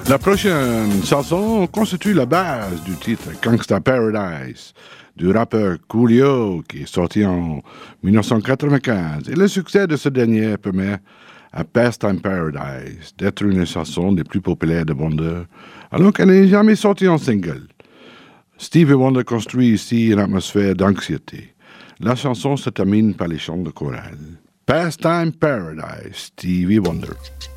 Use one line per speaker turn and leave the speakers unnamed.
La prochaine chanson constitue la base du titre Gangsta Paradise du rappeur Coolio qui est sorti en 1995. Et le succès de ce dernier permet à Pastime Paradise d'être une chanson des plus populaires de Wonder alors qu'elle n'est jamais sortie en single. Stevie Wonder construit ici une atmosphère d'anxiété. La chanson se termine par les chants de chorale. Pastime Paradise, Stevie Wonder.